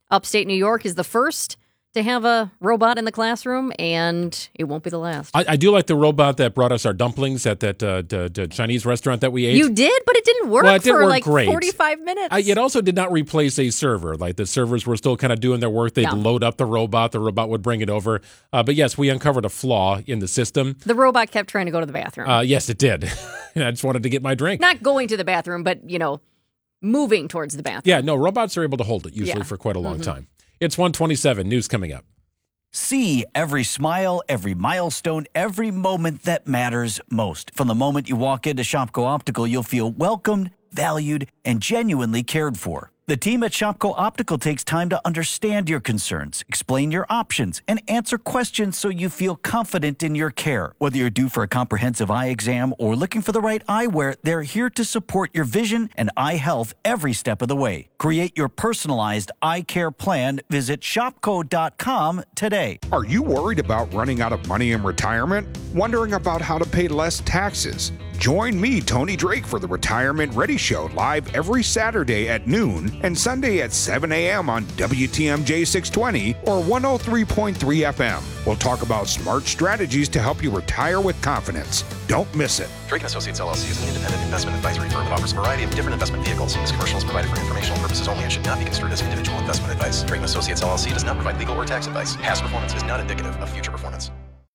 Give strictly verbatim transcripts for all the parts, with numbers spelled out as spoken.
Upstate New York is the first to have a robot in the classroom, and it won't be the last. I, I do like the robot that brought us our dumplings at that uh, d- d- Chinese restaurant that we ate. You did, but it didn't work well, it didn't for work like great. forty-five minutes. I, it also did not replace a server. Like the servers were still kind of doing their work. They'd No. load up the robot. The robot would bring it over. Uh, but yes, we uncovered a flaw in the system. The robot kept trying to go to the bathroom. Uh, yes, it did. And I just wanted to get my drink. Not going to the bathroom, but, you know, moving towards the bathroom. Yeah, no, robots are able to hold it usually Yeah. for quite a long Mhm. time. It's one twenty-seven. News coming up. See every smile, every milestone, every moment that matters most. From the moment you walk into Shopko Optical, you'll feel welcomed, valued, and genuinely cared for. The team at Shopko Optical takes time to understand your concerns, explain your options, and answer questions so you feel confident in your care. Whether you're due for a comprehensive eye exam or looking for the right eyewear, they're here to support your vision and eye health every step of the way. Create your personalized eye care plan. Visit shopko dot com today. Are you worried about running out of money in retirement? Wondering about how to pay less taxes? Join me, Tony Drake, for the Retirement Ready Show live every Saturday at noon and Sunday at seven a.m. on W T M J six twenty or one oh three point three F M. We'll talk about smart strategies to help you retire with confidence. Don't miss it. Drake and Associates L L C is an independent investment advisory firm that offers a variety of different investment vehicles. This commercial is provided for informational purposes only and should not be construed as individual investment advice. Drake and Associates L L C does not provide legal or tax advice. Past performance is not indicative of future performance.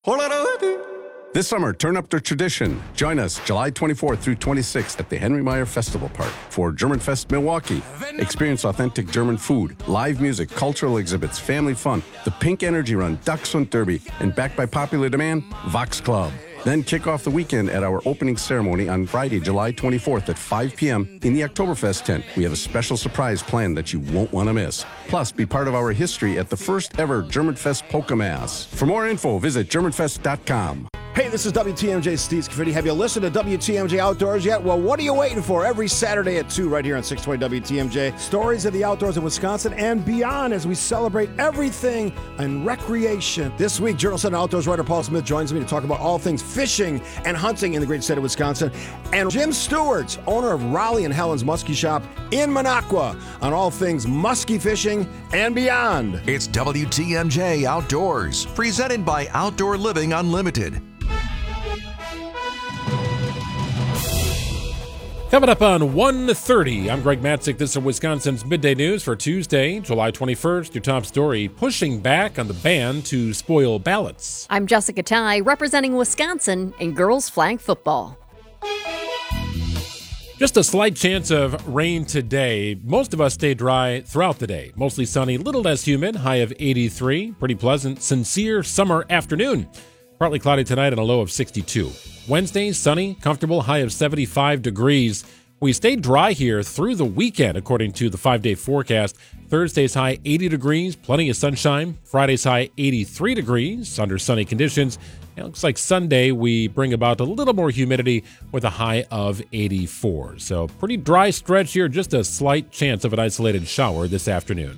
This summer, turn up the tradition. Join us July twenty-fourth through twenty-sixth at the Henry Meyer Festival Park for German Fest Milwaukee. Experience authentic German food, live music, cultural exhibits, family fun, the Pink Energy Run, Dachshund Derby, and backed by popular demand, Vox Club. Then kick off the weekend at our opening ceremony on Friday, July twenty-fourth at five p.m. in the Oktoberfest tent. We have a special surprise planned that you won't want to miss. Plus, be part of our history at the first ever German Fest Polka Mass. For more info, visit german fest dot com. Hey, this is W T M J Steve Scaffidi. Have you listened to W T M J Outdoors yet? Well, what are you waiting for? Every Saturday at two right here on six twenty W T M J. Stories of the outdoors in Wisconsin and beyond as we celebrate everything in recreation. This week, Journal Sentinel Outdoors writer Paul Smith joins me to talk about all things fishing and hunting in the great state of Wisconsin. And Jim Stewart's, owner of Raleigh and Helen's Muskie Shop in Minocqua, on all things muskie fishing and beyond. It's W T M J Outdoors, presented by Outdoor Living Unlimited. Coming up on one thirty, I'm Greg Matzik. This is Wisconsin's Midday News for Tuesday, July twenty-first. Your top story, pushing back on the ban to spoil ballots. I'm Jessica Ty, representing Wisconsin in girls flag football. Just a slight chance of rain today. Most of us stay dry throughout the day. Mostly sunny, little less humid, high of eighty-three. Pretty pleasant, sincere summer afternoon. Partly cloudy tonight and a low of sixty-two. Wednesday, sunny, comfortable, high of seventy-five degrees. We stay dry here through the weekend, according to the five-day forecast. Thursday's high, eighty degrees, plenty of sunshine. Friday's high, eighty-three degrees, under sunny conditions. It looks like Sunday we bring about a little more humidity with a high of eighty-four. So pretty dry stretch here, just a slight chance of an isolated shower this afternoon.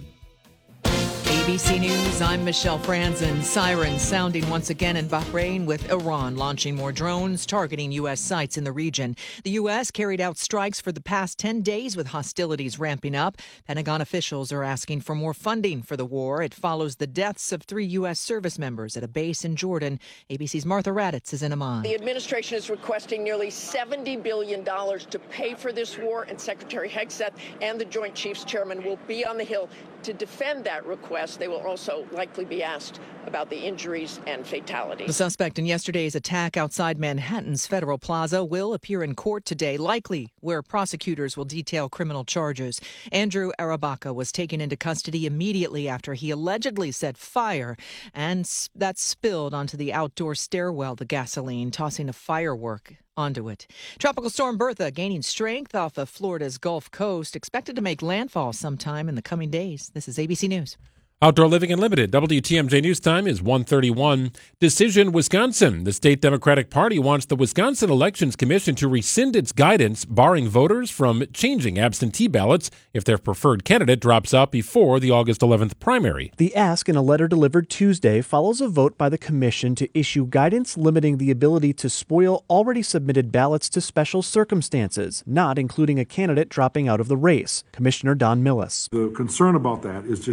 A B C News, I'm Michelle Franzen. Sirens sounding once again in Bahrain, with Iran launching more drones targeting U S sites in the region. The U S carried out strikes for the past ten days with hostilities ramping up. Pentagon officials are asking for more funding for the war. It follows the deaths of three U S service members at a base in Jordan. A B C's Martha Raddatz is in Amman. The administration is requesting nearly seventy billion dollars to pay for this war, and Secretary Hegseth and the Joint Chiefs Chairman will be on the Hill to defend that request. They will also likely be asked about the injuries and fatalities. The suspect in yesterday's attack outside Manhattan's Federal Plaza will appear in court today, likely where prosecutors will detail criminal charges. Andrew Arabaka was taken into custody immediately after he allegedly set fire, and that spilled onto the outdoor stairwell, the gasoline, tossing a firework onto it. Tropical storm Bertha gaining strength off of Florida's Gulf Coast, expected to make landfall sometime in the coming days. This is A B C News. Outdoor Living Unlimited. W T M J News Time is one thirty-one. Decision Wisconsin. The state Democratic Party wants the Wisconsin Elections Commission to rescind its guidance barring voters from changing absentee ballots if their preferred candidate drops out before the August eleventh primary. The ask in a letter delivered Tuesday follows a vote by the commission to issue guidance limiting the ability to spoil already submitted ballots to special circumstances, not including a candidate dropping out of the race. Commissioner Don Millis. The concern about that is just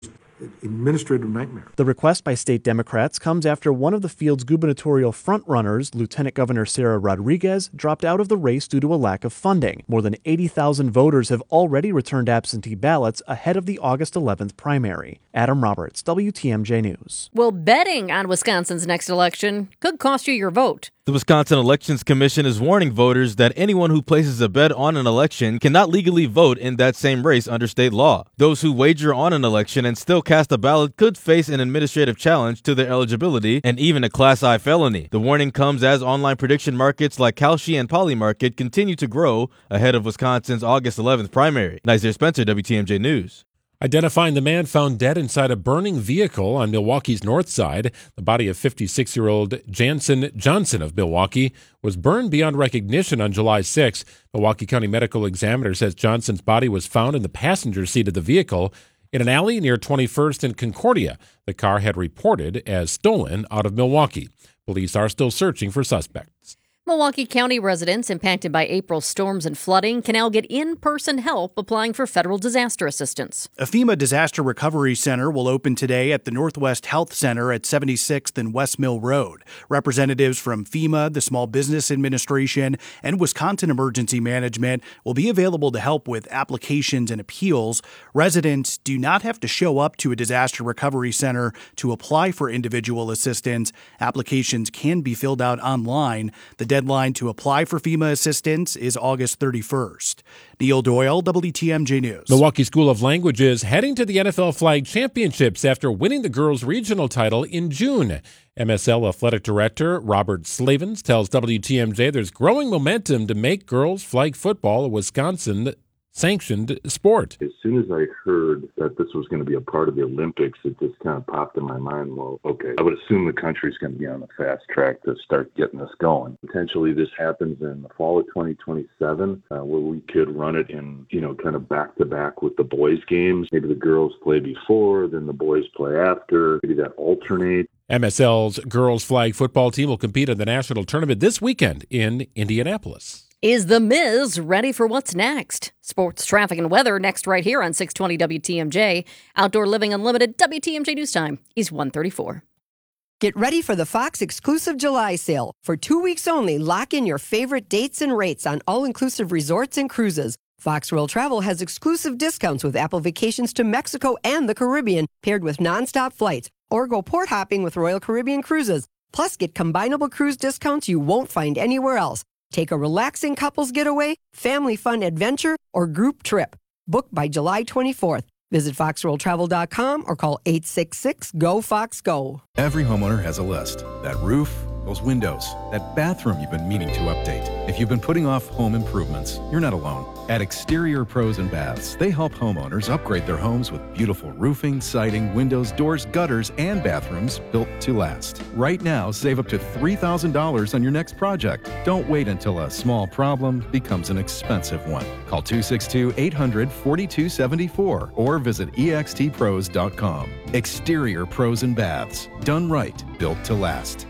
administrative nightmare. The request by state Democrats comes after one of the field's gubernatorial frontrunners, Lieutenant Governor Sarah Rodriguez, dropped out of the race due to a lack of funding. More than eighty thousand voters have already returned absentee ballots ahead of the August eleventh primary. Adam Roberts, W T M J News. Well, betting on Wisconsin's next election could cost you your vote. The Wisconsin Elections Commission is warning voters that anyone who places a bet on an election cannot legally vote in that same race under state law. Those who wager on an election and still cast a ballot could face an administrative challenge to their eligibility and even a Class I felony. The warning comes as online prediction markets like Kalshi and Polymarket continue to grow ahead of Wisconsin's August eleventh primary. Nazir Spencer, W T M J News. Identifying the man found dead inside a burning vehicle on Milwaukee's north side. The body of fifty-six-year-old Jansen Johnson of Milwaukee was burned beyond recognition on July sixth. Milwaukee County Medical Examiner says Johnson's body was found in the passenger seat of the vehicle in an alley near twenty-first and Concordia. The car had reported as stolen out of Milwaukee. Police are still searching for suspects. Milwaukee County residents impacted by April storms and flooding can now get in-person help applying for federal disaster assistance. A FEMA Disaster Recovery Center will open today at the Northwest Health Center at seventy-sixth and West Mill Road. Representatives from FEMA, the Small Business Administration, and Wisconsin Emergency Management will be available to help with applications and appeals. Residents do not have to show up to a disaster recovery center to apply for individual assistance. Applications can be filled out online. The deadline to apply for FEMA assistance is August thirty-first. Neil Doyle, W T M J News. Milwaukee School of Languages heading to the N F L Flag Championships after winning the girls' regional title in June. M S L Athletic Director Robert Slavens tells W T M J there's growing momentum to make girls' flag football a Wisconsin sanctioned sport. As soon as I heard that this was going to be a part of the Olympics, it just kind of popped in my mind, well, okay, I would assume the country's going to be on the fast track to start getting this going. Potentially this happens in the fall of twenty twenty-seven, uh, where we could run it in, you know, kind of back-to-back with the boys' games. Maybe the girls play before, then the boys play after. Maybe that alternate. M S L's girls' flag football team will compete in the national tournament this weekend in Indianapolis. Is The Miz ready for what's next? Sports, traffic, and weather next right here on six twenty W T M J. Outdoor Living Unlimited, W T M J News Time is one thirty-four. Get ready for the Fox exclusive July sale. For two weeks only, lock in your favorite dates and rates on all-inclusive resorts and cruises. Fox World Travel has exclusive discounts with Apple vacations to Mexico and the Caribbean, paired with nonstop flights, or go port hopping with Royal Caribbean Cruises. Plus, get combinable cruise discounts you won't find anywhere else. Take a relaxing couples getaway, family fun adventure, or group trip. Book by July twenty-fourth. Visit fox world travel dot com or call eight six six, G O, FOX, G O. Every homeowner has a list. That roof, those windows, that bathroom you've been meaning to update. If you've been putting off home improvements, you're not alone. At Exterior Pros and Baths, they help homeowners upgrade their homes with beautiful roofing, siding, windows, doors, gutters, and bathrooms built to last. Right now, save up to three thousand dollars on your next project. Don't wait until a small problem becomes an expensive one. Call two six two, eight hundred, four two seven four or visit e x t pros dot com. Exterior Pros and Baths. Done right, built to last.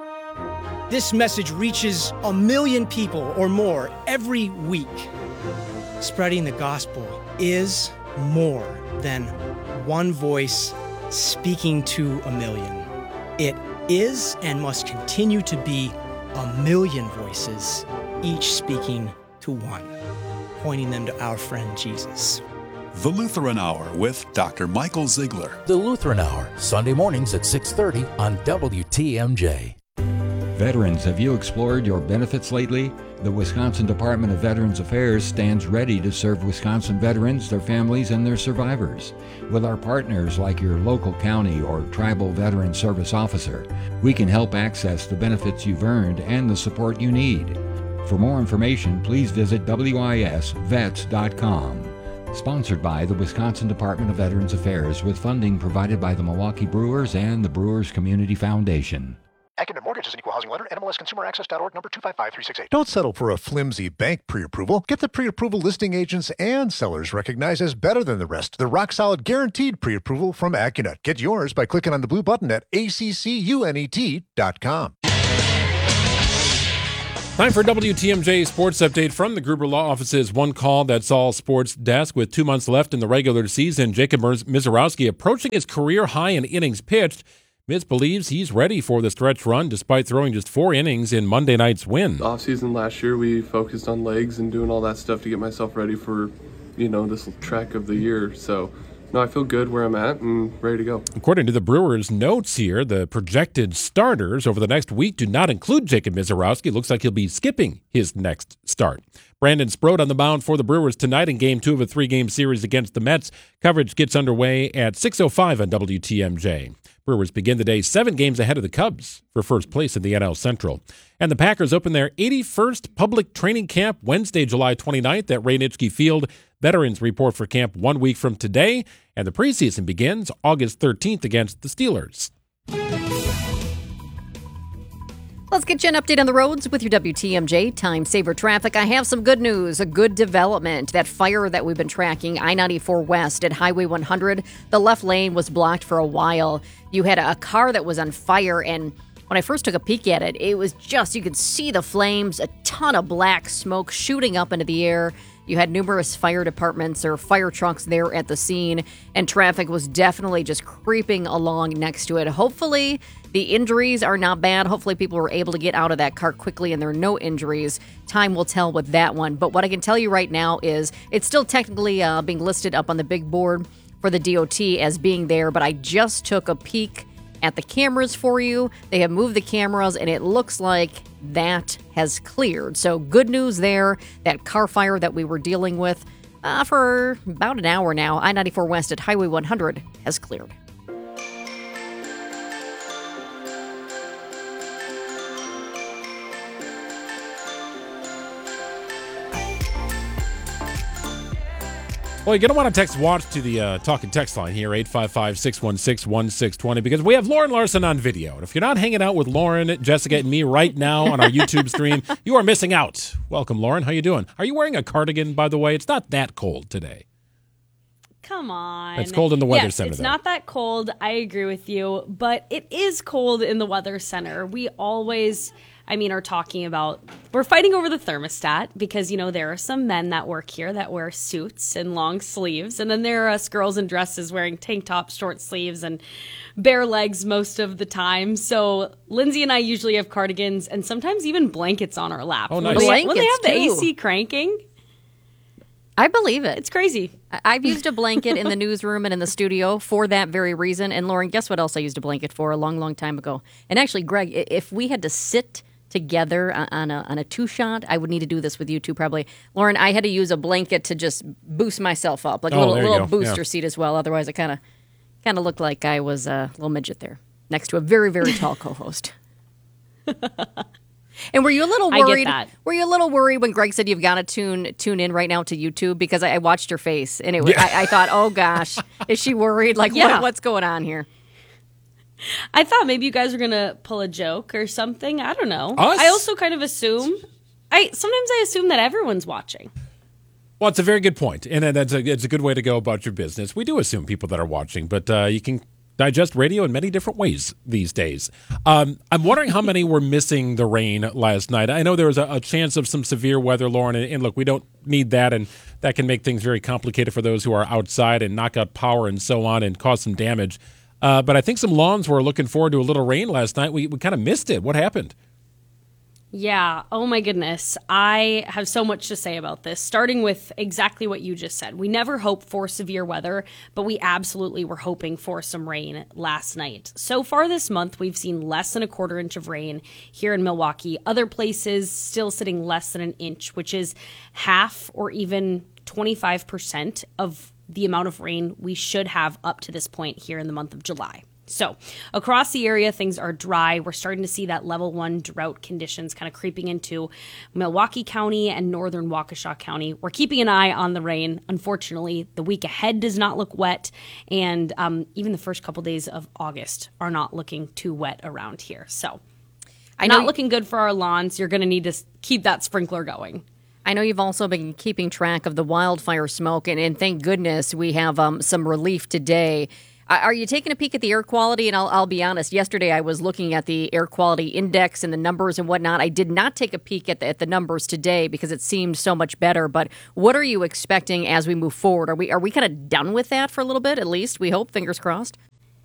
This message reaches a million people or more every week. Spreading the gospel is more than one voice speaking to a million. It is and must continue to be a million voices, each speaking to one, pointing them to our friend Jesus. The Lutheran Hour with Doctor Michael Ziegler. The Lutheran Hour, Sunday mornings at six thirty on W T M J. Veterans, have you explored your benefits lately? The Wisconsin Department of Veterans Affairs stands ready to serve Wisconsin veterans, their families, and their survivors. With our partners like your local county or tribal veteran service officer, we can help access the benefits you've earned and the support you need. For more information, please visit W I S vets dot com. Sponsored by the Wisconsin Department of Veterans Affairs with funding provided by the Milwaukee Brewers and the Brewers Community Foundation. Academic Mortgage is an equal housing lender. N M L S consumer access dot org, number two five five three six eight. Don't settle for a flimsy bank pre-approval. Get the pre-approval listing agents and sellers recognized as better than the rest. The rock-solid guaranteed pre-approval from AccuNet. Get yours by clicking on the blue button at A C C U N E T dot com. Time for W T M J Sports Update from the Gruber Law Office's One Call, That's All Sports desk. With two months left in the regular season, Jacob Mizorowski approaching his career high in innings pitched. Miz believes he's ready for the stretch run despite throwing just four innings in Monday night's win. Off season last year, we focused on legs and doing all that stuff to get myself ready for, you know, this track of the year. So, no, I feel good where I'm at and ready to go. According to the Brewers' notes here, the projected starters over the next week do not include Jacob Mizorowski. Looks like he'll be skipping his next start. Brandon Sproat on the mound for the Brewers tonight in Game two of a three-game series against the Mets. Coverage gets underway at six oh five on W T M J. Brewers begin the day seven games ahead of the Cubs for first place in the N L Central. And the Packers open their eighty-first public training camp Wednesday, July twenty-ninth at Ray Nitschke Field. Veterans report for camp one week from today, and the preseason begins August thirteenth against the Steelers. Let's get you an update on the roads with your W T M J Time Saver Traffic. I have some good news, a good development. That fire that we've been tracking, I ninety-four West at Highway one hundred, the left lane was blocked for a while. You had a car that was on fire, and when I first took a peek at it, it was just, you could see the flames, a ton of black smoke shooting up into the air. You had numerous fire departments or fire trucks there at the scene, and traffic was definitely just creeping along next to it. Hopefully, the injuries are not bad. Hopefully, people were able to get out of that car quickly and there are no injuries. Time will tell with that one. But what I can tell you right now is it's still technically uh, being listed up on the big board for the D O T as being there, but I just took a peek at the cameras for you. They have moved the cameras, and it looks like that has cleared. So good news there. That car fire that we were dealing with uh, for about an hour now, I ninety-four West at Highway one hundred has cleared. Well, you're going to want to text WATCH to the uh, talk and text line here, eight five five, six one six, one six two zero, because we have Lauren Larson on video. And if you're not hanging out with Lauren, Jessica, and me right now on our YouTube stream, you are missing out. Welcome, Lauren. How you doing? Are you wearing a cardigan, by the way? It's not that cold today. Come on. It's cold in the Weather yes, Center, it's though. not that cold. I agree with you. But it is cold in the Weather Center. We always... I mean, are talking about, we're fighting over the thermostat because, you know, there are some men that work here that wear suits and long sleeves. And then there are us girls in dresses wearing tank tops, short sleeves, and bare legs most of the time. So Lindsay and I usually have cardigans and sometimes even blankets on our lap. Oh, nice. When they, when they have the Blankets, A C cranking. I believe it. It's crazy. I've used a blanket in the newsroom and in the studio for that very reason. And Lauren, guess what else I used a blanket for a long, long time ago? And actually, Greg, if we had to sit together on a on a two shot, I would need to do this with you too, probably. Lauren, I had to use a blanket to just boost myself up, like a Oh, little, there you little go. booster Yeah. seat as well. Otherwise, I kind of kind of looked like I was a little midget there next to a very, very tall co-host. And were you a little I get worried? that. Were you a little worried when Greg said you've got to tune tune in right now to YouTube? Because I, I watched your face and it was, Yeah. I, I thought, oh gosh, is she worried? Like, Yeah. what, what's going on here? I thought maybe you guys were gonna pull a joke or something. I don't know. Us? I also kind of assume. I sometimes I assume that everyone's watching. Well, it's a very good point, and that's a, it's a good way to go about your business. We do assume people that are watching, but uh, you can digest radio in many different ways these days. Um, I'm wondering how many were missing the rain last night. I know there was a, a chance of some severe weather, Lauren, and, and look, we don't need that, and that can make things very complicated for those who are outside and knock out power and so on and cause some damage. Uh, but I think some lawns were looking forward to a little rain last night. We we kind of missed it. What happened? Yeah. Oh my goodness. I have so much to say about this, starting with exactly what you just said. We never hope for severe weather, but we absolutely were hoping for some rain last night. So far this month, we've seen less than a quarter inch of rain here in Milwaukee. Other places still sitting less than an inch, which is half or even twenty-five percent of the amount of rain we should have up to this point here in the month of July. So across the area, things are dry. We're starting to see that level one drought conditions kind of creeping into Milwaukee County and northern Waukesha County. We're keeping an eye on the rain. Unfortunately, the week ahead does not look wet, and um, even the first couple days of August are not looking too wet around here. So I know not looking good for our lawns. You're going to need to keep that sprinkler going. I know you've also been keeping track of the wildfire smoke, and, and thank goodness we have um, some relief today. Are you taking a peek at the air quality? And I'll, I'll be honest, yesterday I was looking at the air quality index and the numbers and whatnot. I did not take a peek at the, at the numbers today because it seemed so much better. But what are you expecting as we move forward? Are we are we kind of done with that for a little bit, at least? We hope, fingers crossed.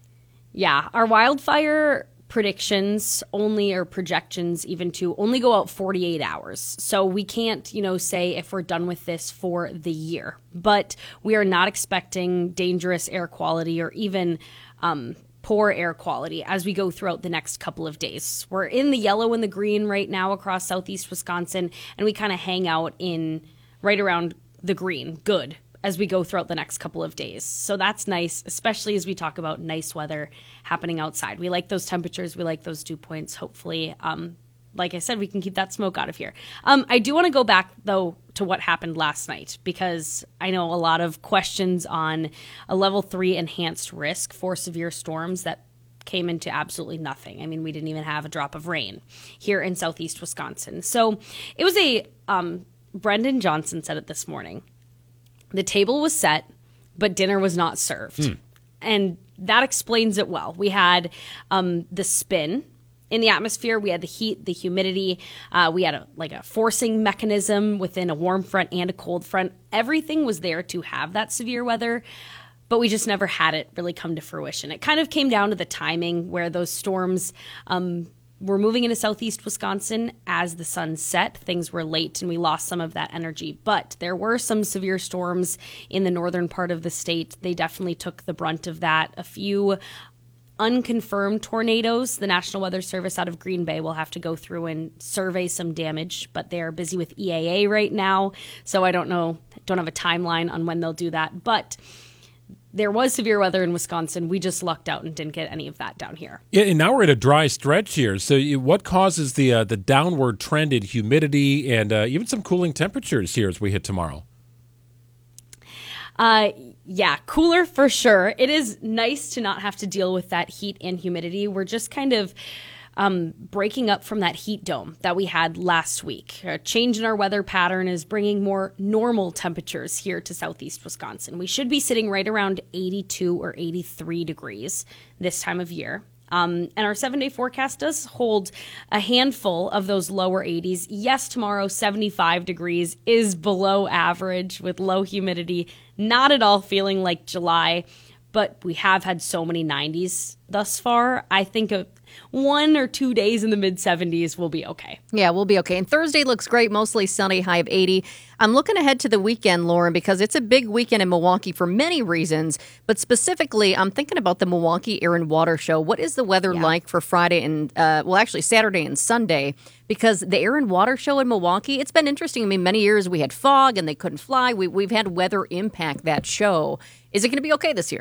Yeah, our wildfire predictions only, or projections even, to only go out forty-eight hours. So we can't, you know, say if we're done with this for the year. But we are not expecting dangerous air quality or even um, poor air quality as we go throughout the next couple of days. We're in the yellow and the green right now across southeast Wisconsin, and we kind of hang out in right around the green, good, as we go throughout the next couple of days. So that's nice, especially as we talk about nice weather happening outside. We like those temperatures. We like those dew points. Hopefully, um, like I said, we can keep that smoke out of here. Um, I do want to go back, though, to what happened last night, because I know a lot of questions on a level three enhanced risk for severe storms that came into absolutely nothing. I mean, we didn't even have a drop of rain here in southeast Wisconsin. So it was a, um, Brendan Johnson said it this morning. The table was set, but dinner was not served. Mm. And that explains it well. We had um, the spin in the atmosphere. We had the heat, the humidity. Uh, we had a, like a forcing mechanism within a warm front and a cold front. Everything was there to have that severe weather, but we just never had it really come to fruition. It kind of came down to the timing where those storms um, were moving into southeast Wisconsin as the sun set. Things were late and we lost some of that energy. But there were some severe storms in the northern part of the state. They definitely took the brunt of that. A few unconfirmed tornadoes. The National Weather Service out of Green Bay will have to go through and survey some damage, but they're busy with E A A right now. So I don't know, don't have a timeline on when they'll do that. But there was severe weather in Wisconsin. We just lucked out and didn't get any of that down here. Yeah, and now we're at a dry stretch here. So you, what causes the uh, the downward trend in humidity and uh, even some cooling temperatures here as we hit tomorrow? Uh, yeah, cooler for sure. It is nice to not have to deal with that heat and humidity. We're just kind of Um, breaking up from that heat dome that we had last week. A change in our weather pattern is bringing more normal temperatures here to southeast Wisconsin. We should be sitting right around eighty-two or eighty-three degrees this time of year. Um, and our seven-day forecast does hold a handful of those lower eighties. Yes, tomorrow, seventy-five degrees is below average with low humidity. Not at all feeling like July, but we have had so many nineties thus far. I think a one or two days in the mid seventies will be okay. Yeah, we'll be okay. And Thursday looks great, mostly sunny, high of eighty. I'm looking ahead to the weekend, Lauren, because it's a big weekend in Milwaukee for many reasons. But specifically, I'm thinking about the Milwaukee Air and Water Show. What is the weather yeah. like for Friday and, uh, well, actually Saturday and Sunday? Because the Air and Water Show in Milwaukee, it's been interesting. I mean, many years we had fog and they couldn't fly. We, we've had weather impact that show. Is it going to be okay this year?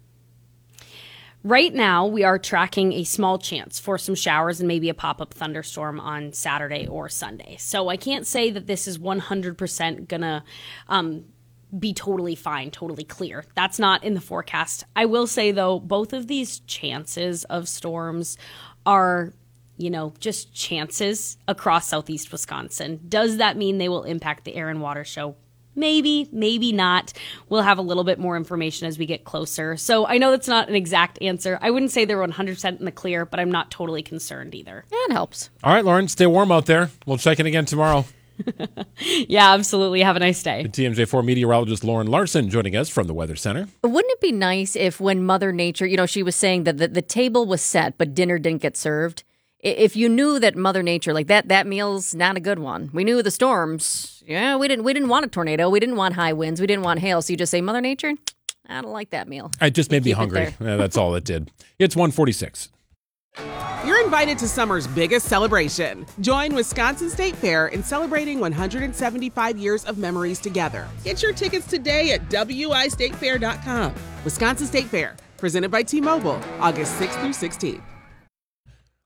Right now, we are tracking a small chance for some showers and maybe a pop-up thunderstorm on Saturday or Sunday. So I can't say that this is one hundred percent going to um, be totally fine, totally clear. That's not in the forecast. I will say, though, both of these chances of storms are, you know, just chances across southeast Wisconsin. Does that mean they will impact the Air and Water Show? Maybe, maybe not. We'll have a little bit more information as we get closer. So I know that's not an exact answer. I wouldn't say they're one hundred percent in the clear, but I'm not totally concerned either. Yeah, it helps. All right, Lauren, stay warm out there. We'll check in again tomorrow. Yeah, absolutely. Have a nice day. T M J four meteorologist Lauren Larson joining us from the Weather Center. Wouldn't it be nice if when Mother Nature, you know, she was saying that the, the table was set, but dinner didn't get served? If you knew that Mother Nature, like that, that meal's not a good one. We knew the storms. Yeah, we didn't. We didn't want a tornado. We didn't want high winds. We didn't want hail. So you just say, Mother Nature, I don't like that meal. It just made me hungry. Yeah, that's all it did. It's one forty-six. You're invited to summer's biggest celebration. Join Wisconsin State Fair in celebrating one hundred seventy-five years of memories together. Get your tickets today at W I state fair dot com. Wisconsin State Fair, presented by T-Mobile, August sixth through sixteenth.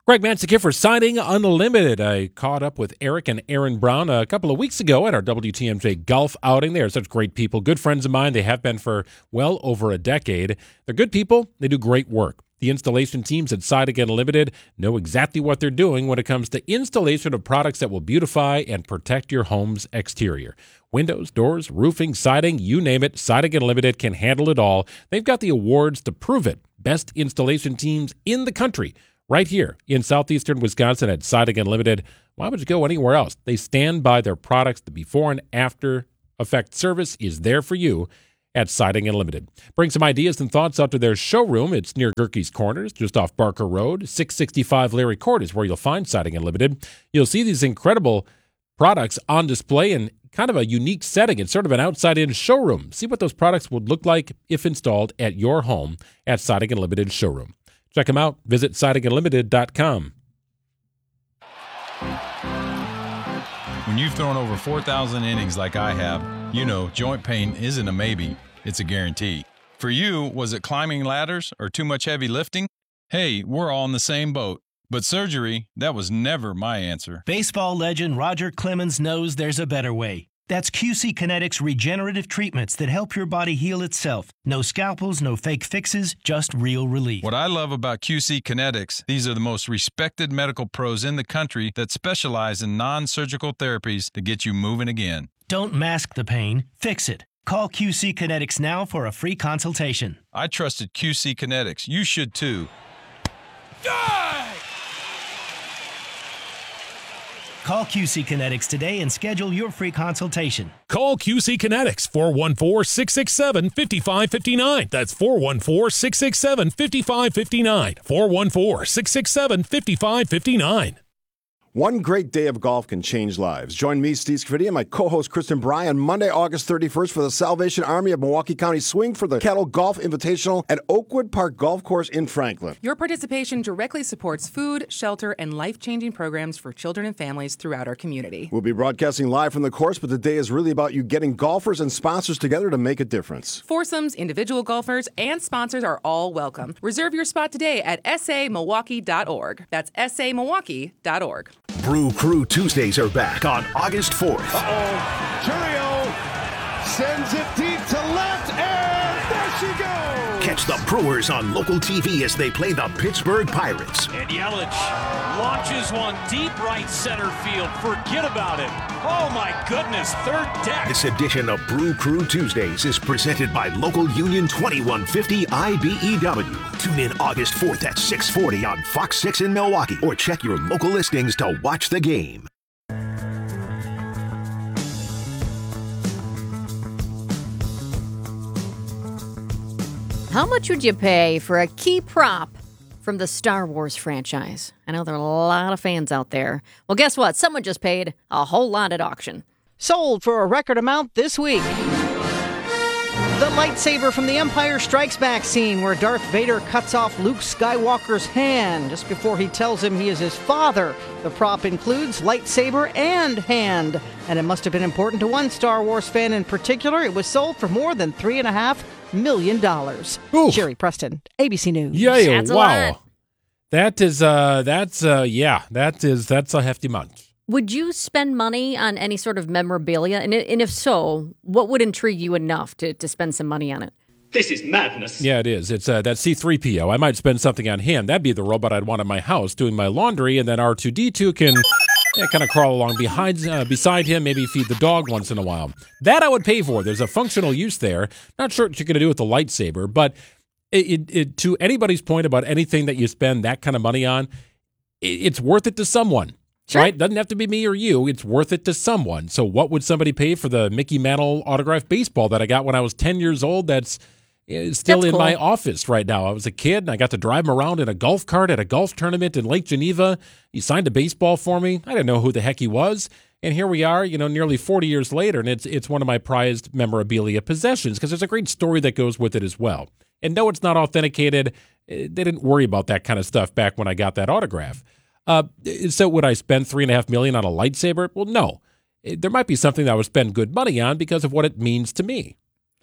Greg Mansick here for Siding Unlimited. I caught up with Eric and Aaron Brown a couple of weeks ago at our W T M J golf outing. They are such great people, good friends of mine. They have been for well over a decade. They're good people. They do great work. The installation teams at Siding Unlimited know exactly what they're doing when it comes to installation of products that will beautify and protect your home's exterior. Windows, doors, roofing, siding, you name it, Siding Unlimited can handle it all. They've got the awards to prove it. Best installation teams in the country. Right here in southeastern Wisconsin at Siding Unlimited. Why would you go anywhere else? They stand by their products. The before and after effect service is there for you at Siding Unlimited. Bring some ideas and thoughts out to their showroom. It's near Gerke's Corners, just off Barker Road. six sixty-five Larry Court is where you'll find Siding Unlimited. You'll see these incredible products on display in kind of a unique setting. It's sort of an outside-in showroom. See what those products would look like if installed at your home at Siding Unlimited showroom. Check them out. Visit siding unlimited dot com. When you've thrown over four thousand innings like I have, you know joint pain isn't a maybe, it's a guarantee. For you, was it climbing ladders or too much heavy lifting? Hey, we're all in the same boat. But surgery, that was never my answer. Baseball legend Roger Clemens knows there's a better way. That's Q C Kinetics regenerative treatments that help your body heal itself. No scalpels, no fake fixes, just real relief. What I love about Q C Kinetics, these are the most respected medical pros in the country that specialize in non-surgical therapies to get you moving again. Don't mask the pain, fix it. Call Q C Kinetics now for a free consultation. I trusted Q C Kinetics. You should too. Call Q C Kinetics today and schedule your free consultation. Call Q C Kinetics, four one four, six six seven, five five five nine. That's four one four, six six seven, five five five nine. four one four, six six seven, five five five nine. One great day of golf can change lives. Join me, Steve Scaffidi, and my co-host Kristen Bry on Monday, August thirty-first for the Salvation Army of Milwaukee County Swing for the Kettle Golf Invitational at Oakwood Park Golf Course in Franklin. Your participation directly supports food, shelter, and life-changing programs for children and families throughout our community. We'll be broadcasting live from the course, but the day is really about you getting golfers and sponsors together to make a difference. Foursomes, individual golfers, and sponsors are all welcome. Reserve your spot today at s a milwaukee dot org. That's s a milwaukee dot org. Brew Crew Tuesdays are back on August fourth. Uh-oh. Churio sends it deep to left, and there she goes. Catch the Brewers on local T V as they play the Pittsburgh Pirates. And Yelich launches one deep right center field. Forget about it. Oh, my goodness, third deck. This edition of Brew Crew Tuesdays is presented by Local Union twenty-one fifty I B E W. Tune in August fourth at six forty on Fox six in Milwaukee, or check your local listings to watch the game. How much would you pay for a key prop from the Star Wars franchise? I know there are a lot of fans out there. Well, guess what? Someone just paid a whole lot at auction. Sold for a record amount this week. The lightsaber from The Empire Strikes Back scene where Darth Vader cuts off Luke Skywalker's hand just before he tells him he is his father. The prop includes lightsaber and hand, and it must have been important to one Star Wars fan in particular. It was sold for more than three and a half million dollars. Sherry Preston, A B C News. Yeah, that's wow. That is, uh, that's, uh, yeah, that is, that's a hefty amount. Would you spend money on any sort of memorabilia? And, and if so, what would intrigue you enough to, to spend some money on it? This is madness. Yeah, it is. It's uh, that C three P O. I might spend something on him. That'd be the robot I'd want in my house doing my laundry, and then R two D two can yeah, kind of crawl along behind, uh, beside him, maybe feed the dog once in a while. That I would pay for. There's a functional use there. Not sure what you're going to do with the lightsaber, but it, it, it, to anybody's point about anything that you spend that kind of money on, it, it's worth it to someone. Sure. Right? Doesn't have to be me or you. It's worth it to someone. So what would somebody pay for the Mickey Mantle autographed baseball that I got when I was ten years old that's is still That's in cool. my office right now? I was a kid, and I got to drive him around in a golf cart at a golf tournament in Lake Geneva. He signed a baseball for me. I didn't know who the heck he was. And here we are, you know, nearly forty years later, and it's it's one of my prized memorabilia possessions because there's a great story that goes with it as well. And no, it's not authenticated. They didn't worry about that kind of stuff back when I got that autograph. Uh, so would I spend three and a half million on a lightsaber? Well, no. There might be something that I would spend good money on because of what it means to me.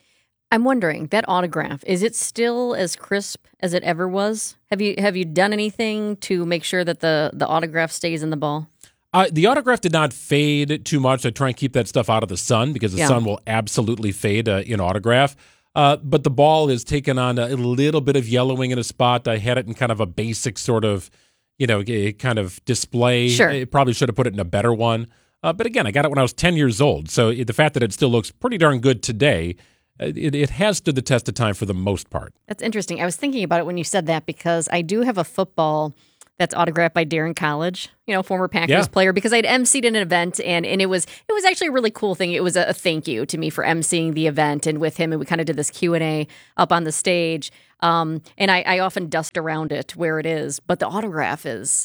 I'm wondering, that autograph, is it still as crisp as it ever was? Have you have you done anything to make sure that the, the autograph stays in the ball? Uh, the autograph did not fade too much. I try and keep that stuff out of the sun because the Yeah. sun will absolutely fade uh, in autograph. Uh, but the ball is taken on a little bit of yellowing in a spot. I had it in kind of a basic sort of, you know, eh, kind of display. Sure. I probably should have put it in a better one. Uh, but again, I got it when I was ten years old. So it, the fact that it still looks pretty darn good today, It, it has stood the test of time for the most part. That's interesting. I was thinking about it when you said that because I do have a football that's autographed by Darren College, you know, former Packers Yeah. player, because I'd emceed an event and, and it was it was actually a really cool thing. It was a, a thank you to me for emceeing the event and with him, and we kind of did this Q and A up on the stage. Um, and I, I often dust around it where it is, but the autograph is...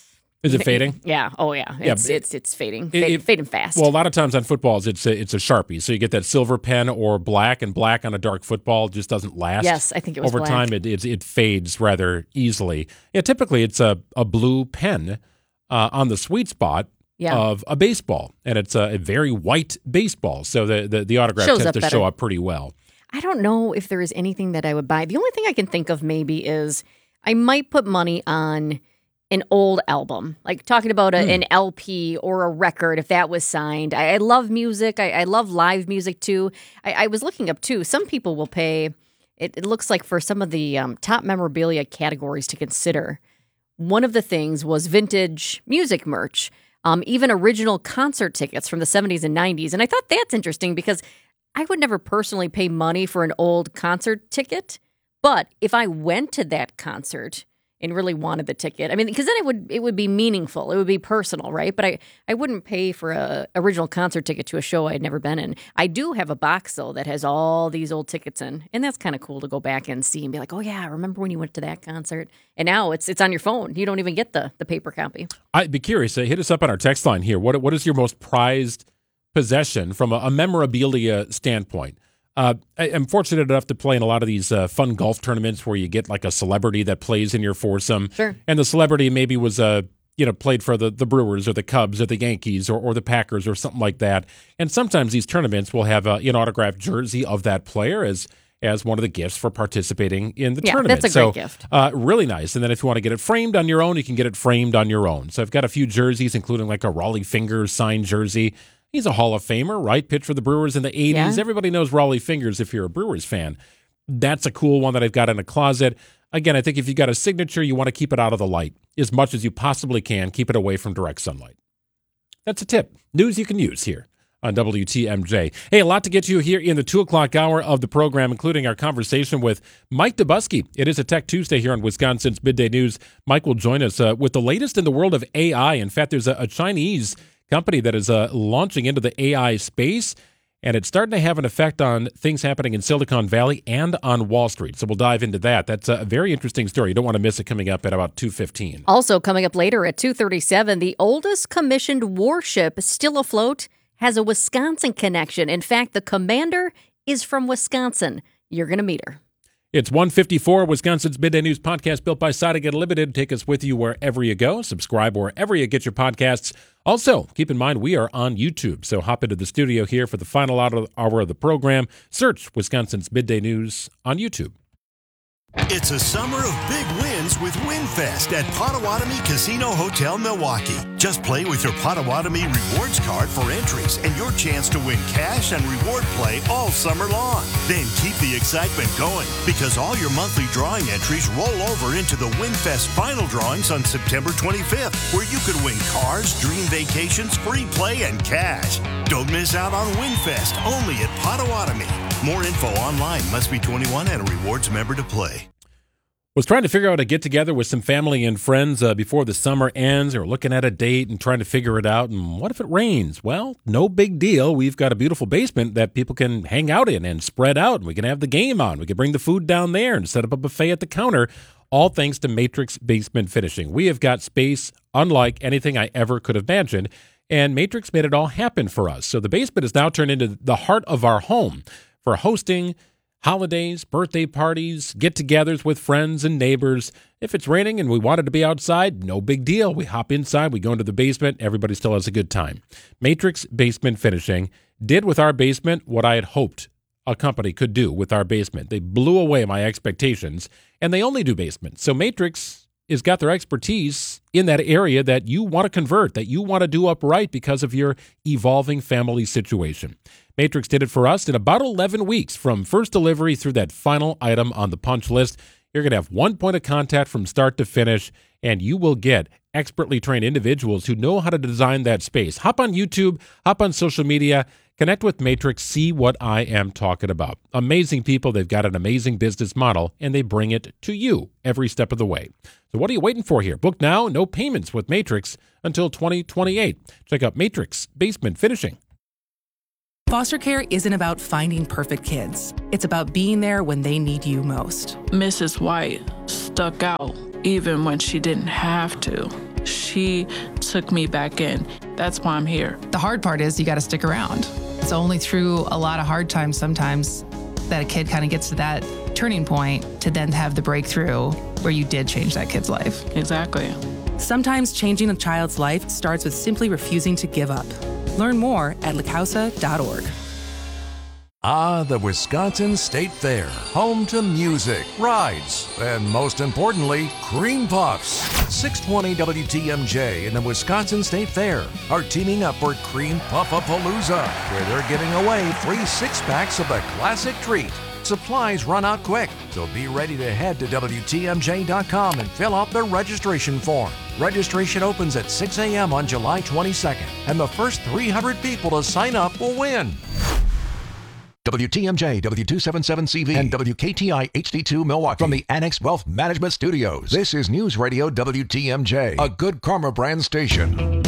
Is it fading? Yeah. Oh, yeah. Yeah, It's but- it's it's fading. It- Fade, it- fading fast. Well, a lot of times on footballs, it's a, it's a Sharpie. So you get that silver pen or black, and black on a dark football just doesn't last. Yes, I think it was Over black. time, it, it it fades rather easily. Yeah, typically it's a, a blue pen uh, on the sweet spot Yeah. of a baseball, and it's a, a very white baseball. So the, the, the autograph Shows tends up to better. show up pretty well. I don't know if there is anything that I would buy. The only thing I can think of maybe is I might put money on an old album, like talking about a, Hmm. an L P or a record, if that was signed. I, I love music. I, I love live music too. I, I was looking up too. Some people will pay, it, it looks like for some of the um, top memorabilia categories to consider, one of the things was vintage music merch, um, even original concert tickets from the seventies and nineties. And I thought that's interesting because I would never personally pay money for an old concert ticket. But if I went to that concert and really wanted the ticket, I mean, because then it would it would be meaningful. It would be personal, right? But I, I wouldn't pay for a original concert ticket to a show I had never been in. I do have a box, though, that has all these old tickets in. And that's kind of cool to go back and see and be like, oh, yeah, remember when you went to that concert? And now it's it's on your phone. You don't even get the, the paper copy. I'd be curious. Uh, hit us up on our text line here. What What is your most prized possession from a, a memorabilia standpoint? Uh, I, I'm fortunate enough to play in a lot of these uh, fun golf tournaments where you get like a celebrity that plays in your foursome. Sure. And the celebrity maybe was uh, you know, played for the, the Brewers or the Cubs or the Yankees or, or the Packers or something like that. And sometimes these tournaments will have a, an autographed jersey of that player as as one of the gifts for participating in the Yeah, tournament. that's a so, great gift. Uh, really nice. And then if you want to get it framed on your own, you can get it framed on your own. So I've got a few jerseys, including like a Raleigh Fingers signed jersey. He's a Hall of Famer, right? Pitched for the Brewers in the eighties. Yeah. Everybody knows Raleigh Fingers if you're a Brewers fan. That's a cool one that I've got in a closet. Again, I think if you got a signature, you want to keep it out of the light as much as you possibly can. Keep it away from direct sunlight. That's a tip. News you can use here on W T M J. Hey, a lot to get to here in the two o'clock hour of the program, including our conversation with Mike Dubusky. It is a Tech Tuesday here on Wisconsin's Midday News. Mike will join us uh, with the latest in the world of A I. In fact, there's a, a Chinese company that is uh, launching into the A I space, and it's starting to have an effect on things happening in Silicon Valley and on Wall Street. So we'll dive into that. That's a very interesting story. You don't want to miss it coming up at about two fifteen. Also coming up later at two thirty-seven, the oldest commissioned warship still afloat has a Wisconsin connection. In fact, the commander is from Wisconsin. You're going to meet her. It's one fifty-four, Wisconsin's Midday News podcast built by Sonic Unlimited. Take us with you wherever you go. Subscribe wherever you get your podcasts. Also, keep in mind we are on YouTube, so hop into the studio here for the final hour of the program. Search Wisconsin's Midday News on YouTube. It's a summer of big wins with WinFest at Potawatomi Casino Hotel Milwaukee. Just play with your Potawatomi Rewards card for entries and your chance to win cash and reward play all summer long. Then keep the excitement going because all your monthly drawing entries roll over into the WinFest final drawings on September twenty-fifth, where you could win cars, dream vacations, free play, and cash. Don't miss out on WinFest only at Potawatomi. More info online. Must be twenty-one and a rewards member to play. Was trying to figure out a get-together with some family and friends uh, before the summer ends, or looking at a date and trying to figure it out. And what if it rains? Well, no big deal. We've got a beautiful basement that people can hang out in and spread out. And we can have the game on. We can bring the food down there and set up a buffet at the counter, all thanks to Matrix Basement Finishing. We have got space unlike anything I ever could have imagined, and Matrix made it all happen for us. So the basement is now turned into the heart of our home for hosting holidays, birthday parties, get-togethers with friends and neighbors. If it's raining and we wanted to be outside, no big deal. We hop inside, we go into the basement, everybody still has a good time. Matrix Basement Finishing did with our basement what I had hoped a company could do with our basement. They blew away my expectations, and they only do basements. So Matrix has got their expertise in that area that you want to convert, that you want to do up right because of your evolving family situation. Matrix did it for us in about eleven weeks, from first delivery through that final item on the punch list. You're going to have one point of contact from start to finish, and you will get expertly trained individuals who know how to design that space. Hop on YouTube, hop on social media, connect with Matrix, see what I am talking about. Amazing people. They've got an amazing business model, and they bring it to you every step of the way. So what are you waiting for here? Book now, no payments with Matrix until twenty twenty-eight. Check out Matrix Basement Finishing. Foster care isn't about finding perfect kids. It's about being there when they need you most. Missus White stuck out even when she didn't have to. She took me back in. That's why I'm here. The hard part is you got to stick around. It's only through a lot of hard times sometimes that a kid kind of gets to that turning point to then have the breakthrough where you did change that kid's life. Exactly. Sometimes changing a child's life starts with simply refusing to give up. Learn more at la causa dot org. Ah, the Wisconsin State Fair, home to music, rides, and most importantly, cream puffs. six twenty W T M J and the Wisconsin State Fair are teaming up for Cream Puff-a-Palooza, where they're giving away free six-packs of the classic treat. Supplies run out quick, so be ready to head to W T M J dot com and fill out the registration form. Registration opens at six a.m. on July twenty-second, and the first three hundred people to sign up will win. W T M J, W two seventy-seven C V, and W K T I H D two Milwaukee. From the Annex Wealth Management Studios, this is News Radio W T M J, a Good Karma brand station.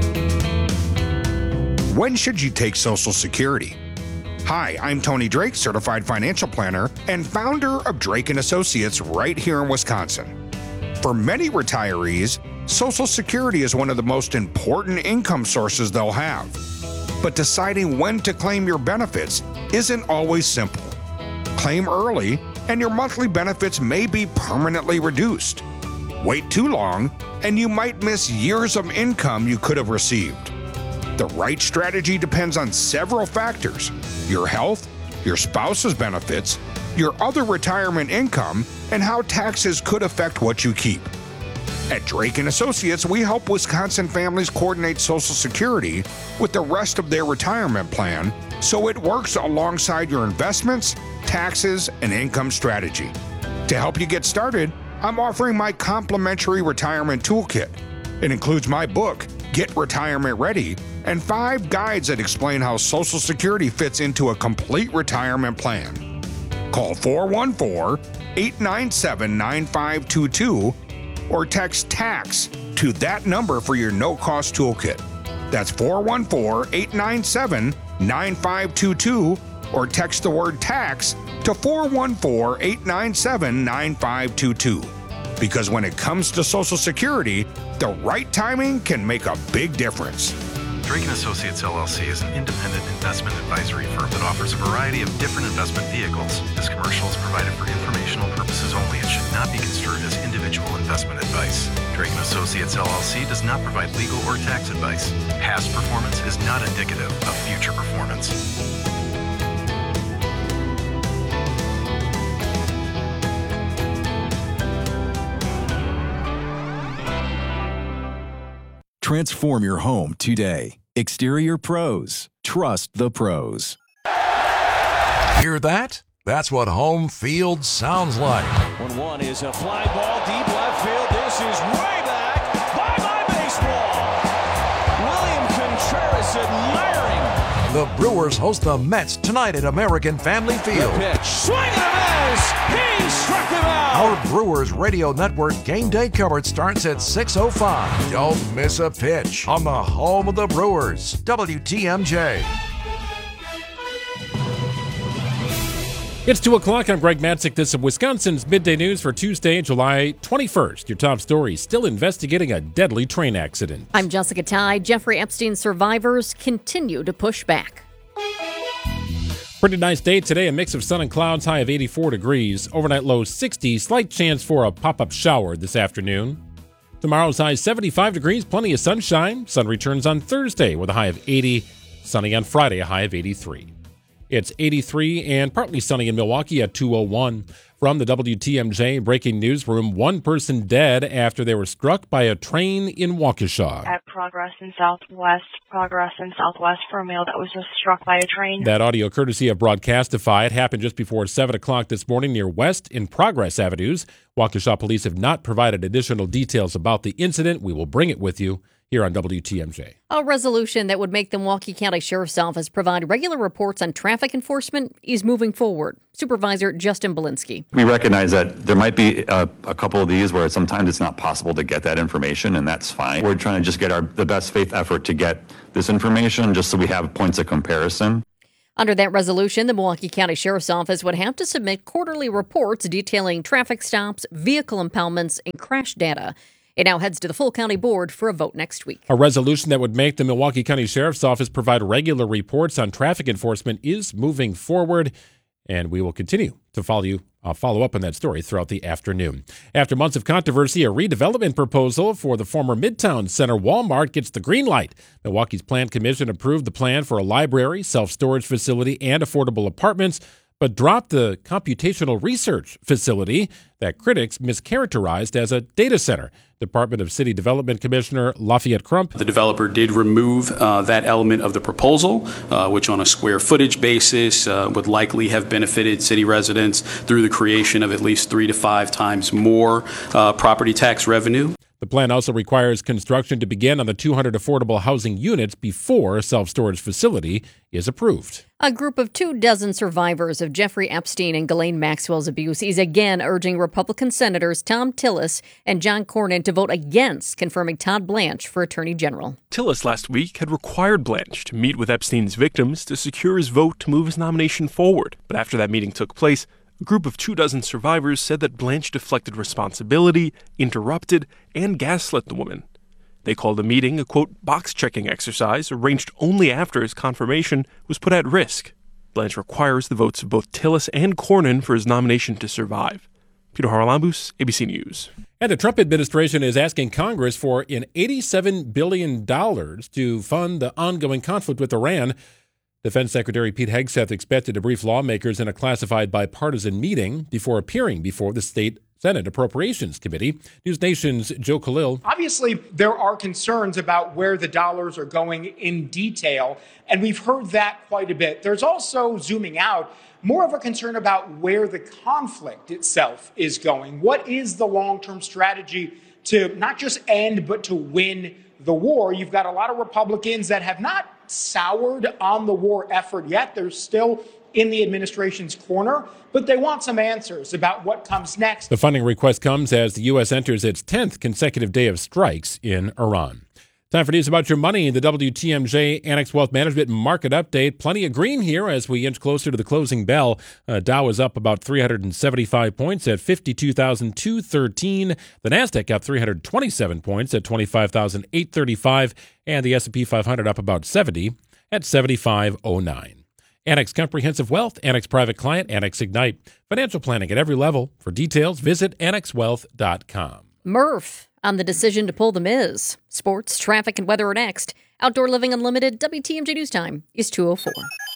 When should you take Social Security? Hi, I'm Tony Drake, Certified Financial Planner and founder of Drake and Associates right here in Wisconsin. For many retirees, Social Security is one of the most important income sources they'll have. But deciding when to claim your benefits isn't always simple. Claim early, and your monthly benefits may be permanently reduced. Wait too long, and you might miss years of income you could have received. The right strategy depends on several factors: your health, your spouse's benefits, your other retirement income, and how taxes could affect what you keep. At Drake and Associates, we help Wisconsin families coordinate Social Security with the rest of their retirement plan so it works alongside your investments, taxes, and income strategy. To help you get started, I'm offering my complimentary retirement toolkit. It includes my book, Get Retirement Ready, and five guides that explain how Social Security fits into a complete retirement plan. Call four one four, eight nine seven, nine five two two or text TAX to that number for your no-cost toolkit. That's four one four, eight nine seven, nine five two two or text the word TAX to four one four, eight nine seven, nine five two two. Because when it comes to Social Security, the right timing can make a big difference. Drake and Associates L L C is an independent investment advisory firm that offers a variety of different investment vehicles. This commercial is provided for informational purposes only and should not be construed as individual investment advice. Drake and Associates L L C does not provide legal or tax advice. Past performance is not indicative of future performance. Transform your home today. Exterior Pros. Trust the pros. Hear that? That's what home field sounds like. one one is a fly ball deep left field. This is way back. Bye-bye baseball. William Contreras admiring. The Brewers host the Mets tonight at American Family Field. The pitch. Swing and a miss. He struck him out. Our Brewers Radio Network game day coverage starts at six oh five. Don't miss a pitch on the home of the Brewers, W T M J. It's two o'clock. I'm Greg Matzik. This is Wisconsin's Midday News for Tuesday, July twenty-first. Your top story, still investigating a deadly train accident. I'm Jessica Ty. Jeffrey Epstein survivors continue to push back. Pretty nice day today. A mix of sun and clouds, high of eighty-four degrees. Overnight low sixty. Slight chance for a pop-up shower this afternoon. Tomorrow's high seventy-five degrees. Plenty of sunshine. Sun returns on Thursday with a high of eighty. Sunny on Friday, a high of eighty-three. It's eighty-three and partly sunny in Milwaukee at two oh one. From the W T M J Breaking Newsroom, one person dead after they were struck by a train in Waukesha. At Progress in Southwest, Progress in Southwest for a male that was just struck by a train. That audio courtesy of Broadcastify. It happened just before seven o'clock this morning near West and Progress Avenues. Waukesha police have not provided additional details about the incident. We will bring it with you here on W T M J. A resolution that would make the Milwaukee County Sheriff's Office provide regular reports on traffic enforcement is moving forward. Supervisor Justin Belinsky. We recognize that there might be a, a couple of these where sometimes it's not possible to get that information, and that's fine. We're trying to just get our the best faith effort to get this information just so we have points of comparison. Under that resolution, the Milwaukee County Sheriff's Office would have to submit quarterly reports detailing traffic stops, vehicle impoundments, and crash data. It now heads to the full county board for a vote next week. A resolution that would make the Milwaukee County Sheriff's Office provide regular reports on traffic enforcement is moving forward, and we will continue to follow you. I'll follow up on that story throughout the afternoon. After months of controversy, a redevelopment proposal for the former Midtown Center Walmart gets the green light. Milwaukee's Plan Commission approved the plan for a library, self-storage facility, and affordable apartments, but dropped the computational research facility that critics mischaracterized as a data center. Department of City Development Commissioner Lafayette Crump. The developer did remove uh, that element of the proposal, uh, which on a square footage basis uh, would likely have benefited city residents through the creation of at least three to five times more uh, property tax revenue. The plan also requires construction to begin on the two hundred affordable housing units before a self-storage facility is approved. A group of two dozen survivors of Jeffrey Epstein and Ghislaine Maxwell's abuse is again urging Republican Senators Thom Tillis and John Cornyn to vote against confirming Todd Blanche for Attorney General. Tillis last week had required Blanche to meet with Epstein's victims to secure his vote to move his nomination forward. But after that meeting took place, a group of two dozen survivors said that Blanche deflected responsibility, interrupted, and gaslit the woman. They called the meeting a, quote, box-checking exercise arranged only after his confirmation was put at risk. Blanche requires the votes of both Tillis and Cornyn for his nomination to survive. Peter Haralambous, A B C News. And the Trump administration is asking Congress for an eighty-seven billion dollars to fund the ongoing conflict with Iran. Defense Secretary Pete Hegseth expected to brief lawmakers in a classified bipartisan meeting before appearing before the state Senate Appropriations Committee. News Nation's Joe Khalil. Obviously, there are concerns about where the dollars are going in detail, and we've heard that quite a bit. There's also, zooming out, more of a concern about where the conflict itself is going. What is the long-term strategy to not just end, but to win the war? You've got a lot of Republicans that have not soured on the war effort yet. They're still in the administration's corner, but they want some answers about what comes next. The funding request comes as the U S enters its tenth consecutive day of strikes in Iran. Time for news about your money. The W T M J Annex Wealth Management Market Update. Plenty of green here as we inch closer to the closing bell. Uh, Dow is up about three hundred seventy-five points at fifty-two thousand two hundred thirteen. The Nasdaq up three hundred twenty-seven points at twenty-five thousand eight hundred thirty-five. And the S and P five hundred up about seventy at seventy-five oh nine. Annex Comprehensive Wealth, Annex Private Client, Annex Ignite. Financial planning at every level. For details, visit annex wealth dot com. Murph on the decision to pull the Miz. Sports, traffic, and weather are next. Outdoor Living Unlimited, W T M J News Time is two oh four.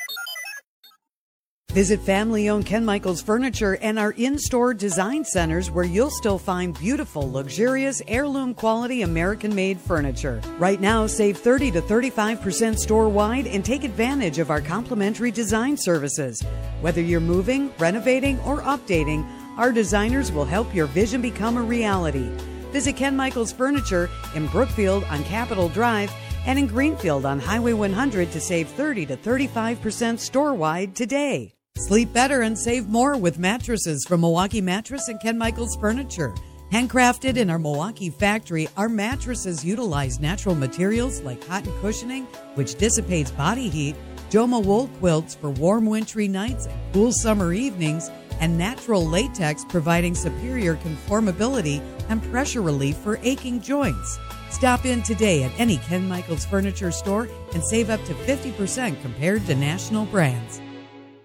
Visit family-owned Ken Michaels Furniture and our in-store design centers where you'll still find beautiful, luxurious, heirloom-quality American-made furniture. Right now, save thirty to thirty-five percent store-wide and take advantage of our complimentary design services. Whether you're moving, renovating, or updating, our designers will help your vision become a reality. Visit Ken Michaels Furniture in Brookfield on Capitol Drive and in Greenfield on Highway one hundred to save thirty to thirty-five percent store-wide today. Sleep better and save more with mattresses from Milwaukee Mattress and Ken Michaels Furniture. Handcrafted in our Milwaukee factory, our mattresses utilize natural materials like cotton cushioning, which dissipates body heat, Joma wool quilts for warm wintry nights and cool summer evenings, and natural latex providing superior conformability and pressure relief for aching joints. Stop in today at any Ken Michaels Furniture store and save up to fifty percent compared to national brands.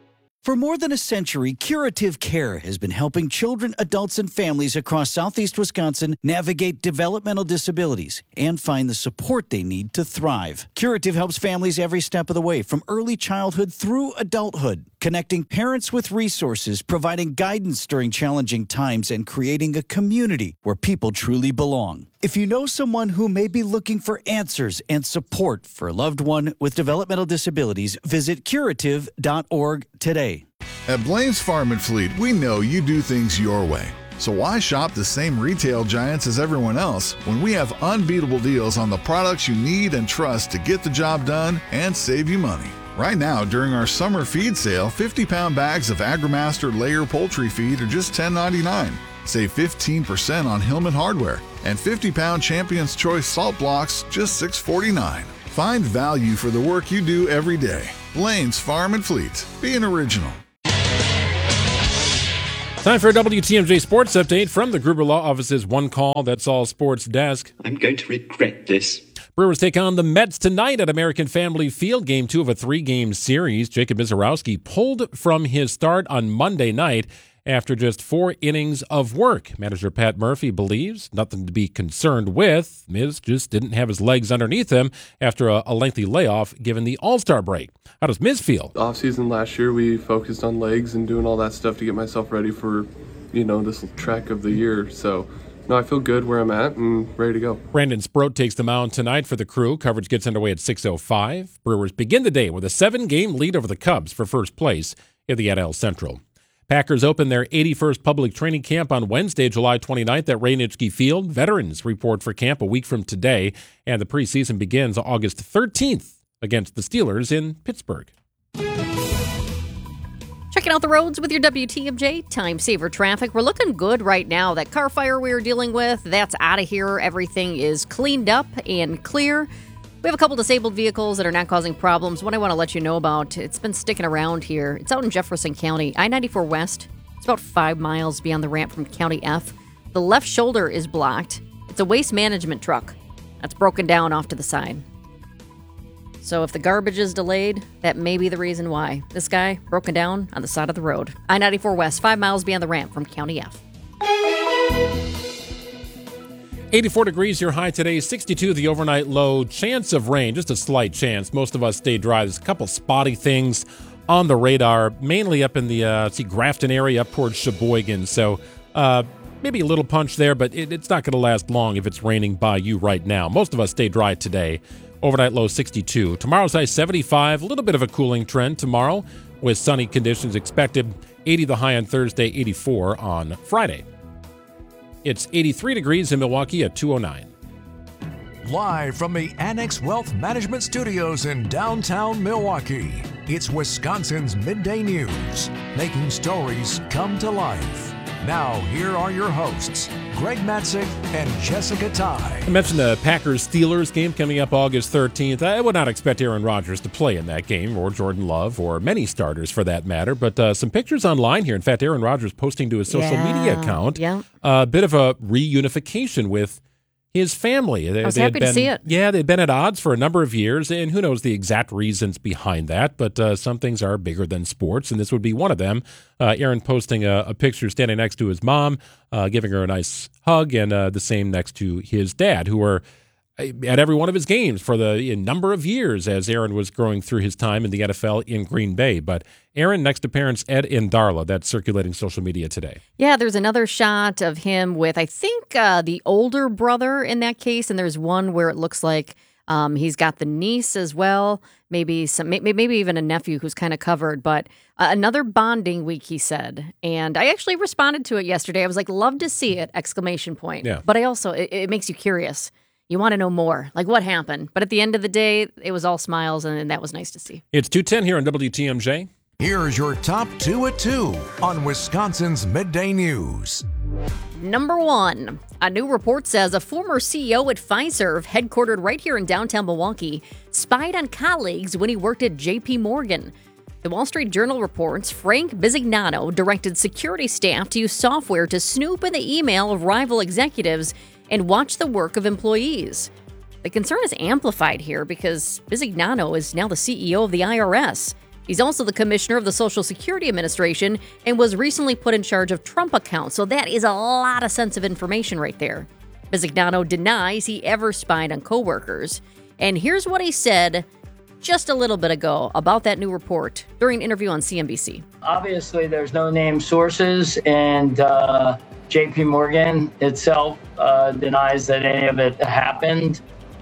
For more than a century, Curative Care has been helping children, adults, and families across southeast Wisconsin navigate developmental disabilities and find the support they need to thrive. Curative helps families every step of the way, from early childhood through adulthood, connecting parents with resources, providing guidance during challenging times, and creating a community where people truly belong. If you know someone who may be looking for answers and support for a loved one with developmental disabilities, visit curative dot org today. At Blaine's Farm and Fleet, we know you do things your way. So why shop the same retail giants as everyone else when we have unbeatable deals on the products you need and trust to get the job done and save you money? Right now, during our summer feed sale, fifty-pound bags of AgriMaster layer poultry feed are just ten ninety-nine. Save fifteen percent on Hillman Hardware, and fifty-pound Champion's Choice salt blocks just six forty-nine. Find value for the work you do every day. Blaine's Farm and Fleet. Be an original. Time for a W T M J Sports Update from the Gruber Law Office's One Call, That's All Sports desk. I'm going to regret this. Brewers take on the Mets tonight at American Family Field, game two of a three-game series. Jacob Misiorowski pulled from his start on Monday night after just four innings of work. Manager Pat Murphy believes nothing to be concerned with. Miz just didn't have his legs underneath him after a, a lengthy layoff given the All-Star break. How does Miz feel? Off-season last year, we focused on legs and doing all that stuff to get myself ready for, you know, this track of the year. So, no, I feel good where I'm at and ready to go. Brandon Sproat takes the mound tonight for the Crew. Coverage gets underway at six oh five. Brewers begin the day with a seven-game lead over the Cubs for first place in the N L Central. Packers open their eighty-first public training camp on Wednesday, July twenty-ninth at Ray Nitschke Field. Veterans report for camp a week from today, and the preseason begins August thirteenth against the Steelers in Pittsburgh. Checking out the roads with your W T M J Time Saver Traffic. We're looking good right now. That car fire we were dealing with, that's out of here. Everything is cleaned up and clear. We have a couple disabled vehicles that are not causing problems. One I want to let you know about, it's been sticking around here. It's out in Jefferson County, I ninety-four West. It's about five miles beyond the ramp from County F. The left shoulder is blocked. It's a waste management truck that's broken down off to the side. So if the garbage is delayed, that may be the reason why. This guy broken down on the side of the road. I ninety-four West, five miles beyond the ramp from County F. eighty-four degrees, your high today, sixty-two the overnight low. Chance of rain, just a slight chance. Most of us stay dry. There's a couple spotty things on the radar, mainly up in the uh, see Grafton area, up towards Sheboygan. So uh, maybe a little punch there, but it, it's not going to last long if it's raining by you right now. Most of us stay dry today. Overnight low sixty-two. Tomorrow's high seventy-five. A little bit of a cooling trend tomorrow with sunny conditions expected. eighty the high on Thursday, eighty-four on Friday. It's eighty-three degrees in Milwaukee at two oh nine. Live from the Annex Wealth Management Studios in downtown Milwaukee, it's Wisconsin's Midday News, making stories come to life. Now, here are your hosts, Greg Matzik and Jessica Ty. I mentioned the Packers-Steelers game coming up August thirteenth. I would not expect Aaron Rodgers to play in that game, or Jordan Love, or many starters for that matter. But uh, some pictures online here. In fact, Aaron Rodgers posting to his social yeah, media account yeah. a bit of a reunification with his family. They, I was they happy been, to see it. Yeah, they've been at odds for a number of years, and who knows the exact reasons behind that, but uh, some things are bigger than sports, and this would be one of them. Uh, Aaron posting a, a picture standing next to his mom, uh, giving her a nice hug, and uh, the same next to his dad, who were at every one of his games for the a number of years as Aaron was growing through his time in the N F L in Green Bay. But Aaron next to parents Ed and Darla, that's circulating social media today. Yeah, there's another shot of him with, I think, uh, the older brother in that case, and there's one where it looks like um, he's got the niece as well, maybe some, maybe, maybe even a nephew who's kind of covered, but uh, another bonding week, he said. And I actually responded to it yesterday. I was like, love to see it, exclamation point. Yeah. But I also, it, it makes you curious. You want to know more, like what happened. But at the end of the day, it was all smiles, and, and that was nice to see. It's two ten here on W T M J. Here's your top two at two on Wisconsin's Midday News. Number one, a new report says a former C E O at Fiserv, headquartered right here in downtown Milwaukee, spied on colleagues when he worked at J P Morgan. The Wall Street Journal reports Frank Bisignano directed security staff to use software to snoop in the email of rival executives and watch the work of employees. The concern is amplified here because Bisignano is now the C E O of the I R S. He's also the commissioner of the Social Security Administration and was recently put in charge of Trump accounts. So that is a lot of sensitive information right there. Bisignano denies he ever spied on coworkers. And here's what he said just a little bit ago about that new report during an interview on C N B C. Obviously, there's no named sources, and uh, J P Morgan itself uh, denies that any of it happened.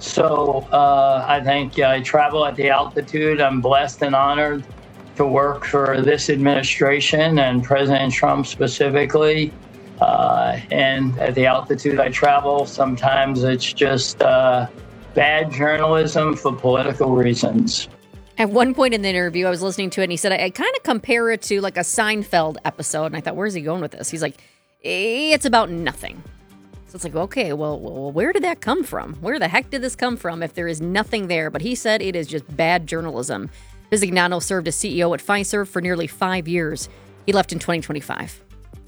So uh, I think I travel at the altitude. I'm blessed and honored to work for this administration and President Trump specifically. Uh, and at the altitude I travel, sometimes it's just uh, bad journalism for political reasons. At one point in the interview, I was listening to it, and he said, I, I kind of compare it to like a Seinfeld episode. And I thought, where's he going with this? He's like, it's about nothing. So it's like, okay, well, well, where did that come from? Where the heck did this come from if there is nothing there? But he said it is just bad journalism. Bisignano served as C E O at Pfizer for nearly five years. He left in twenty twenty-five.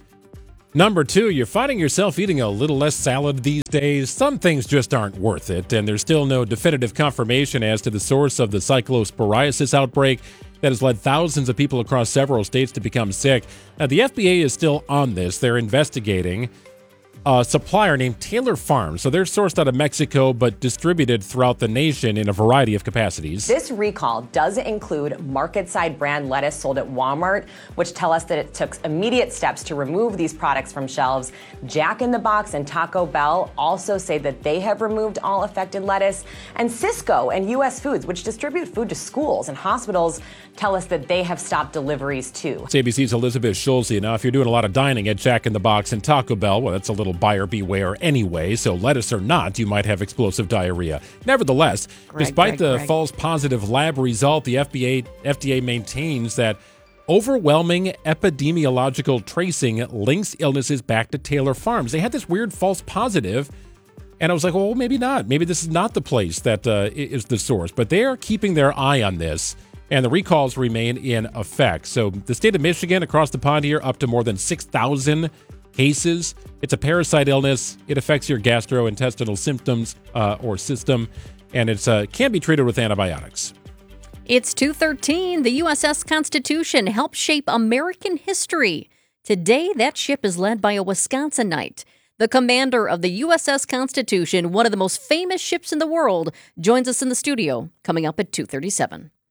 Number two, you're finding yourself eating a little less salad these days. Some things just aren't worth it, and there's still no definitive confirmation as to the source of the cyclosporiasis outbreak that has led thousands of people across several states to become sick. Now, the F B A is still on this. They're investigating a supplier named Taylor Farms. So they're sourced out of Mexico, but distributed throughout the nation in a variety of capacities. This recall does include market-side brand lettuce sold at Walmart, which tell us that it took immediate steps to remove these products from shelves. Jack in the Box and Taco Bell also say that they have removed all affected lettuce. And Sysco and U S Foods, which distribute food to schools and hospitals, tell us that they have stopped deliveries too. It's A B C's Elizabeth Schulze. Now, if you're doing a lot of dining at Jack in the Box and Taco Bell, well, that's a little buyer beware anyway, so lettuce or not, you might have explosive diarrhea. Nevertheless, Greg, despite Greg, the Greg. false positive lab result, the F B A, F D A maintains that overwhelming epidemiological tracing links illnesses back to Taylor Farms. They had this weird false positive, and I was like, well, maybe not. Maybe this is not the place that uh, is the source, but they are keeping their eye on this. And the recalls remain in effect. So the state of Michigan, across the pond here, up to more than six thousand cases. It's a parasite illness. It affects your gastrointestinal symptoms uh, or system, and it uh, can be treated with antibiotics. It's two thirteen. The U S S Constitution helped shape American history. Today, that ship is led by a Wisconsinite. The commander of the U S S Constitution, one of the most famous ships in the world, joins us in the studio coming up at two thirty-seven.